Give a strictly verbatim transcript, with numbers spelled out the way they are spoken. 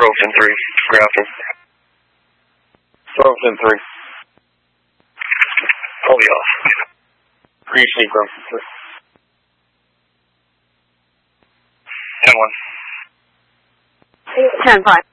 Groveton three, Grafton. Groveton three. Fully off. Greasy Groveton three. ten one. ten five.